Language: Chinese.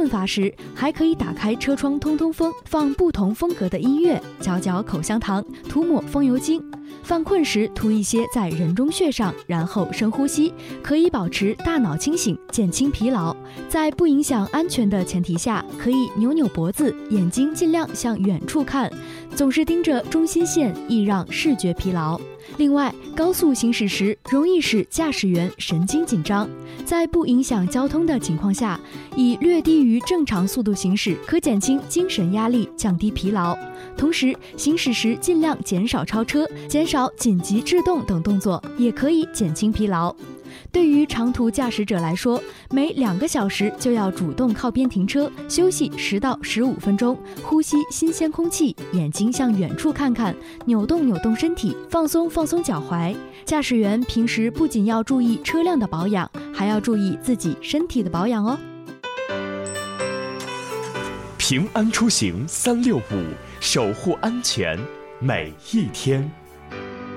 困乏时，还可以打开车窗通通风，放不同风格的音乐，嚼嚼口香糖，涂抹风油精。犯困时涂一些在人中穴上，然后深呼吸，可以保持大脑清醒，减轻疲劳。在不影响安全的前提下，可以扭扭脖子，眼睛尽量向远处看，总是盯着中心线，易让视觉疲劳。另外，高速行驶时容易使驾驶员神经紧张，在不影响交通的情况下，以略低于正常速度行驶，可减轻精神压力，降低疲劳。同时，行驶时尽量减少超车，减少紧急制动等动作，也可以减轻疲劳。对于长途驾驶者来说，每2个小时就要主动靠边停车，休息10到15分钟，呼吸新鲜空气，眼睛向远处看看，扭动扭动身体，放松放松脚踝。驾驶员平时不仅要注意车辆的保养，还要注意自己身体的保养哦。 平安出行365，守护安全每一天。